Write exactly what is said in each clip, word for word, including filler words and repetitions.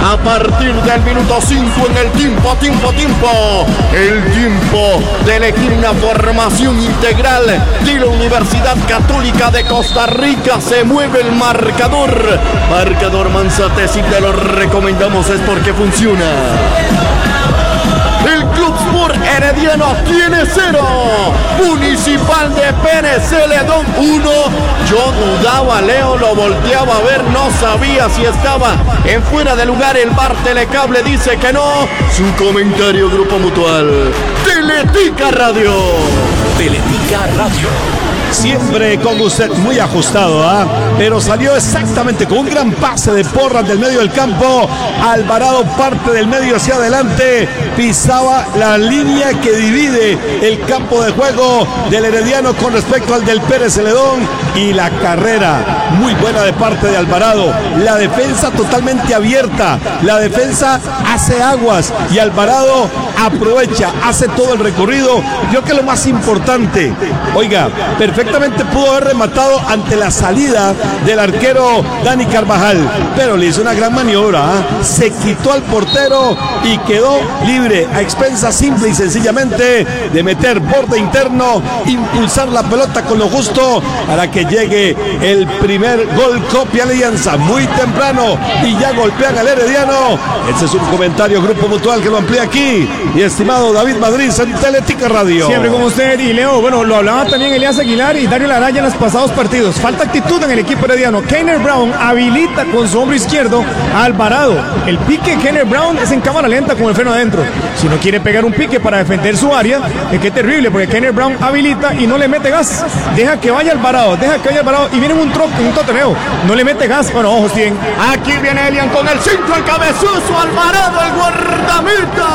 a partir del minuto cinco en el tiempo, tiempo, tiempo. El tiempo de elegir una formación integral de la Universidad Católica de Costa Rica. Se mueve el marcador. Marcador Manzate, si te lo recomendamos es porque funciona. El Club Sport Herediano tiene cero. Municipal de Pérez Celedón uno. Yo dudaba, Leo lo volteaba a ver, no sabía si estaba en fuera de lugar. El bar Telecable dice que no. Su comentario, Grupo Mutual. Teletica Radio. Teletica Radio. Siempre con usted muy ajustado, ¿ah? Pero salió exactamente con un gran pase de Porras del medio del campo. Alvarado parte del medio hacia adelante, pisaba la línea que divide el campo de juego del Herediano con respecto al del Pérez Celedón. Y la carrera muy buena de parte de Alvarado. La defensa totalmente abierta. La defensa hace aguas y Alvarado aprovecha, hace todo el recorrido. Creo que lo más importante, oiga, perfectamente pudo haber rematado ante la salida del arquero Dani Carvajal, pero le hizo una gran maniobra, ¿eh? Se quitó al portero y quedó libre a expensas simple y sencillamente de meter borde interno, impulsar la pelota con lo justo para que llegue el primer gol copia Alianza muy temprano y ya golpean al Herediano. Ese es un comentario Grupo Mutual que lo amplía aquí. Y estimado David Madrid en Teletica Radio. Siempre con usted y Leo, bueno, lo hablaba también Elías Aguilar y Dario Laraya en los pasados partidos. Falta actitud en el equipo herediano. Kenner Brown habilita con su hombro izquierdo a Alvarado. El pique de Kenner Brown es en cámara lenta con el freno adentro. Si no quiere pegar un pique para defender su área, es que es terrible porque Kenner Brown habilita y no le mete gas. Deja que vaya Alvarado, deja que vaya Alvarado y viene un troque, un toteneo. No le mete gas. Bueno, ojos bien. Aquí viene Elian con el cinto, el cabezazo, Alvarado, el guardameta.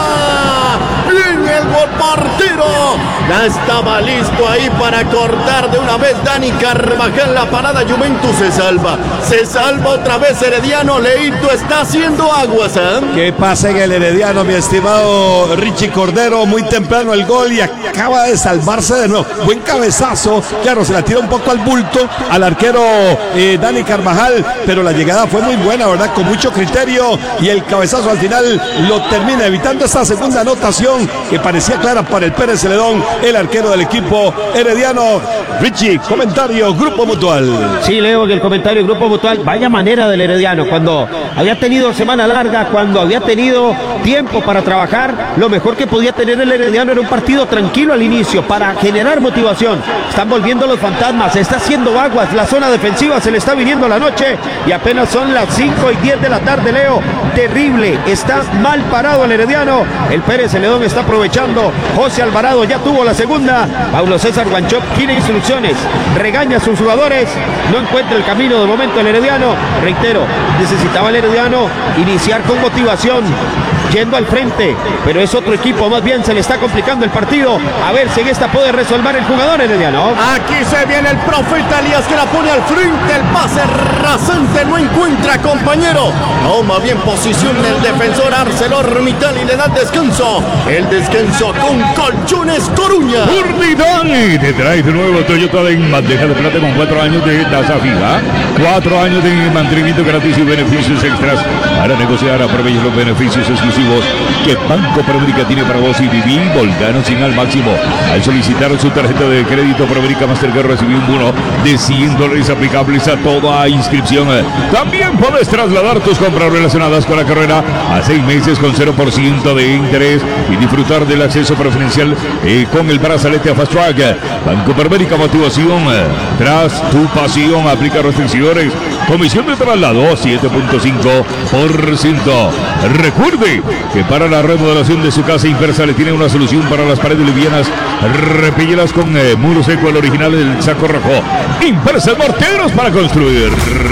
Bien el gol portero. Ya estaba listo ahí para cortar de una vez Dani Carvajal. La parada Juventus se salva. Se salva otra vez Herediano. Leito está haciendo aguas, ¿eh? ¿Qué pasa en el Herediano, mi estimado Richie Cordero? Muy temprano el gol y acaba de salvarse de nuevo. Buen cabezazo. Claro, se la tira un poco al bulto al arquero eh, Dani Carvajal, pero la llegada fue muy buena, ¿verdad? Con mucho criterio y el cabezazo al final lo termina evitando esta segunda anotación que parecía clara para el Pérez Celedón, el arquero del equipo herediano. Richie, comentario Grupo Mutual. Sí, Leo, el comentario Grupo Mutual. Vaya manera del Herediano, cuando había tenido semana larga, cuando había tenido tiempo para trabajar, lo mejor que podía tener el Herediano era un partido tranquilo al inicio para generar motivación. Están volviendo los fantasmas, se está haciendo aguas, la zona defensiva se le está viniendo la noche y apenas son las cinco y diez de la tarde, Leo. Terrible, está mal parado el Herediano. El Pérez Celedón está aprovechando. José Alvarado ya tuvo la segunda. Paulo César Guanchop quiere instrucciones, regaña a sus jugadores, no encuentra el camino de momento el Herediano. Reitero, necesitaba el Herediano iniciar con motivación, yendo al frente, pero es otro equipo, más bien se le está complicando el partido. A ver si en esta puede resolver el jugador herediano. Aquí se viene el profeta Elías que la pone al frente, el pase rasante, no encuentra compañero. Toma bien posición el defensor ArcelorMittal y le da descanso. El descanso con Colchones Coruña. Urdidani te trae de nuevo Toyota en bandeja de plata con cuatro años de tasa fija, cuatro años de mantenimiento gratis y beneficios extras. Para negociar, aprovechen los beneficios exclusivos que Banco Promérica tiene para vos y viví Volcano sin al máximo. Al solicitar su tarjeta de crédito Promérica Mastercard recibí un bono de cien dólares aplicables a toda inscripción. También puedes trasladar tus compras relacionadas con la carrera a seis meses con cero por ciento de interés y disfrutar del acceso preferencial eh, con el brazalete a Fast Track. Banco Promérica, motivación tras tu pasión. Aplica restricciones. Comisión de traslado siete punto cinco por ciento. Recuerde que para la remodelación de su casa, Inversa le tiene una solución para las paredes livianas. Repéllelas con eh, muro seco, el original del saco rojo. Inversa morteros para construir.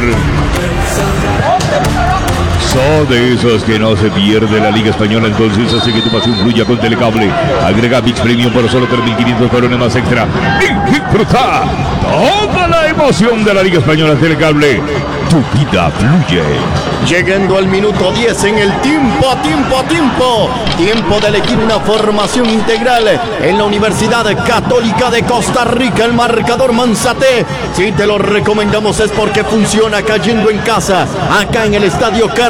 Son de esos que no se pierde la Liga Española, entonces hace que tu pasión fluya con Telecable. Agrega Mix Premium por solo tres mil quinientos colones más extra y disfruta toda la emoción de la Liga Española. Telecable, tu vida fluye. Llegando al minuto diez en el tiempo a tiempo a tiempo. Tiempo de elegir una formación integral en la Universidad Católica de Costa Rica. El marcador Manzate, si te lo recomendamos es porque funciona cayendo en casa. Acá en el Estadio Carlos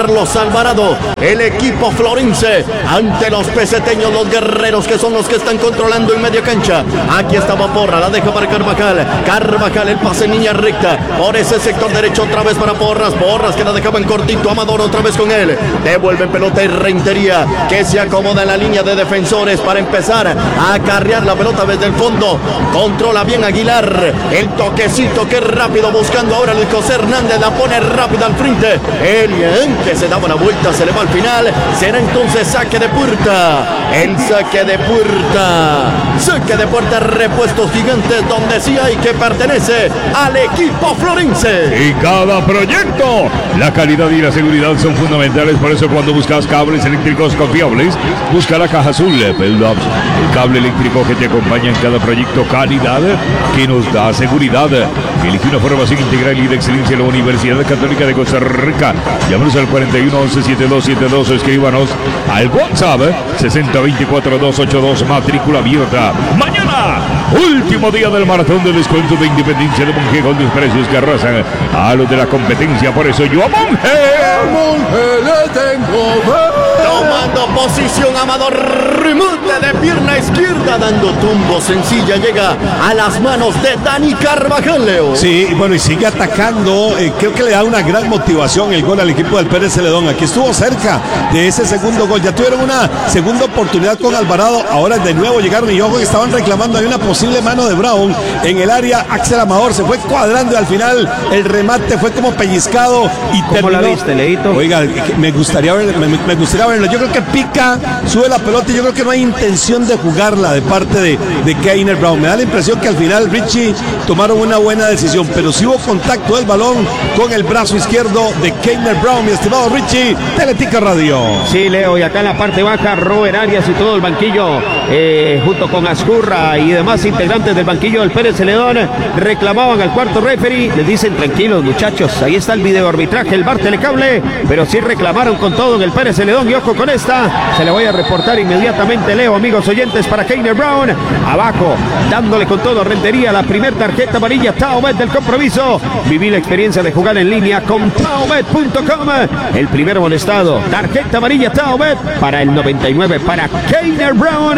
Carlos Alvarado. El equipo florense ante los peseteños, los guerreros que son los que están controlando en media cancha. Aquí estaba Porra, la deja para Carvajal. Carvajal, el pase en línea recta por ese sector derecho otra vez para Porras. Porras que la dejaba en cortito. Amador otra vez con él. Devuelve pelota y Rentería que se acomoda en la línea de defensores para empezar a acarrear la pelota desde el fondo. Controla bien Aguilar. El toquecito que rápido buscando ahora el José Hernández. La pone rápido al frente. Elian que se daba la vuelta, se le va al final. Será entonces saque de puerta. El saque de puerta. Saque de puerta, repuestos gigantes, donde sí hay que pertenece al equipo florense. Y cada proyecto, la calidad y la seguridad son fundamentales. Por eso cuando buscas cables eléctricos confiables, busca la Caja Azul Peldops, el cable eléctrico que te acompaña en cada proyecto, calidad que nos da seguridad. Elige una formación integral y de excelencia en la Universidad Católica de Costa Rica. Llámanos al cuarenta y uno once setenta y dos setenta y dos o escríbanos al WhatsApp sesenta veinticuatro doscientos ochenta y dos, matrícula abierta. Mañana, último día del maratón de descuento de Independencia de Monje, con los precios que arrasan a los de la competencia. Por eso yo a Monje, a Monje le tengo fe. Tomando posición Amador, remate de pierna izquierda, dando tumbo sencilla, llega a las manos de Dani Carvajal, Leo. Sí, bueno, y sigue atacando. Eh, creo que le da una gran motivación el gol al equipo del Pérez Celedón. Aquí estuvo cerca de ese segundo gol. Ya tuvieron una segunda oportunidad con Alvarado. Ahora de nuevo llegaron y ojo que estaban reclamando. Hay una posible mano de Brown en el área. Axel Amador se fue cuadrando y al final el remate fue como pellizcado y ¿Cómo terminó. la viste, Leito? Oiga, me gustaría ver, me, me gustaría verlo. Yo creo que pica, sube la pelota y yo creo que no hay intención de jugarla de parte de, de Keiner Brown. Me da la impresión que al final Richie tomaron una buena decisión, pero sí hubo contacto del balón con el brazo izquierdo de Keiner Brown, mi estimado Richie, Teletica Radio. Sí, Leo, y acá en la parte baja, Robert Arias y todo el banquillo, eh, junto con Azcurra y demás integrantes del banquillo del Pérez Celedón, reclamaban al cuarto referee. Les dicen, tranquilos muchachos, ahí está el video arbitraje, el bar telecable, pero sí reclamaron con todo en el Pérez Celedón. Y ojo con esta, se le voy a reportar inmediatamente, Leo, amigos oyentes, para Keiner Brown. Abajo, dándole con todo Rentería, la primera tarjeta amarilla, Taobet del compromiso. Viví la experiencia de jugar en línea con Taobet punto com. El primer molestado, tarjeta amarilla Taobet para el noventa y nueve para Keiner Brown,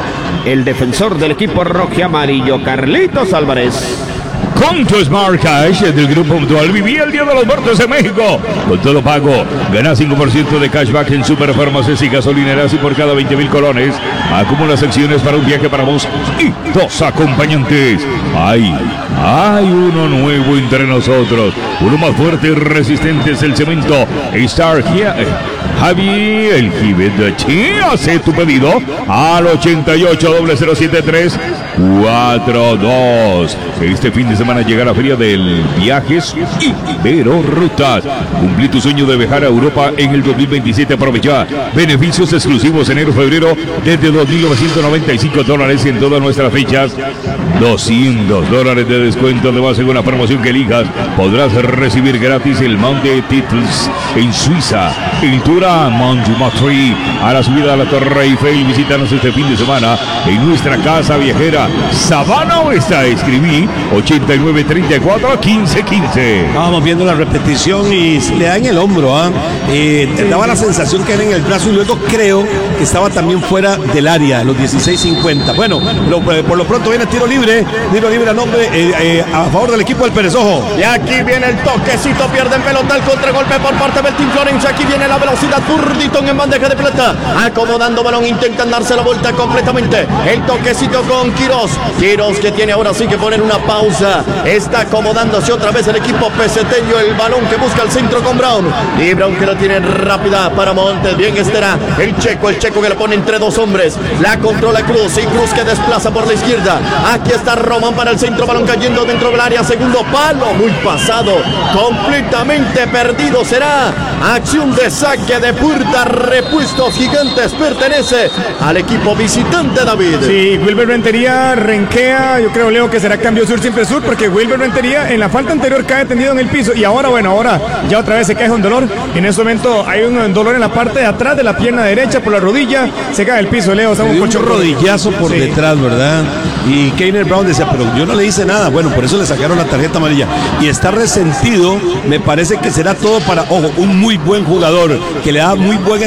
el defensor del equipo rojo amarillo, Carlitos Álvarez. Con tu Smart Cash del Grupo Mutual, viví el Día de los Muertos en México. Con todo pago, gana cinco por ciento de cashback en superfarmacias y gasolineras y por cada veinte mil colones acumulas acciones para un viaje para vos y dos acompañantes. Hay, hay uno nuevo entre nosotros, uno más fuerte y resistente es el cemento Star Javi, el Gibet de Chía. Hace tu pedido al ochenta y ocho cero cero siete tres cuatro dos. Este fin de semana llega la feria del Viajes Ibero Rutas. Cumplí tu sueño de viajar a Europa en el dos mil veintisiete. Aprovecha beneficios exclusivos enero-febrero desde dos mil novecientos noventa y cinco dólares en todas nuestras fechas. doscientos dólares de descuento. Además, en una promoción que elijas, podrás recibir gratis el Monte Titles en Suiza, el tour a Montmartre, a la subida a la Torre Eiffel. Visítanos este fin de semana en nuestra casa viajera Sabana Oesta. Escribí ochenta y nueve treinta y cuatro quince quince. Estábamos viendo la repetición y le da en el hombro, ¿ah? ¿eh? Eh, daba la sensación que era en el brazo y luego creo que estaba también fuera del área, los dieciséis cincuenta. Bueno, lo, por lo pronto viene tiro libre, tiro libre a nombre, eh, eh, a favor del equipo del Pérez. Ojo. Y aquí viene el toquecito, pierden pelota, el contragolpe por parte del Team Florencia. Aquí viene la velocidad, Burditón en bandeja de plata, acomodando balón, intentan darse la vuelta completamente. El toquecito con Quiroz, Quiroz que tiene ahora sí que poner una pausa, está acomodándose otra vez el equipo peseteño, el balón que busca el centro con Brown, y Brown que la tiene rápida para Montes, bien estará el checo, el checo que la pone entre dos hombres, la controla Cruz, y Cruz que desplaza por la izquierda. Aquí está Román para el centro, balón cayendo dentro del área, segundo palo, muy pasado, completamente perdido, será acción de saque de puerta, repuestos gigantes, pertenece al equipo visitante, David. Sí, Wilber Rentería Renquea, renquea, yo creo, Leo, que será cambio sur siempre sur, porque Wilber Rentería en la falta anterior cae tendido en el piso, y ahora, bueno, ahora ya otra vez se cae con dolor. En este momento hay un dolor en la parte de atrás de la pierna derecha por la rodilla, se cae el piso, Leo. Un, un rodillazo por sí. detrás, ¿verdad? Y Keiner Brown decía, pero yo no le hice nada. Bueno, por eso le sacaron la tarjeta amarilla. Y está resentido, me parece que será todo para, ojo, un muy buen jugador, que le da muy buen